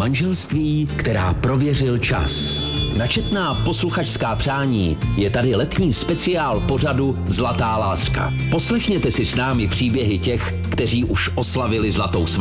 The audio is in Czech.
manželství, která prověřil čas. Na četná posluchačská přání je tady letní speciál pořadu Zlatá láska. Poslechněte si s námi příběhy těch, kteří už oslavili zlatou svatbu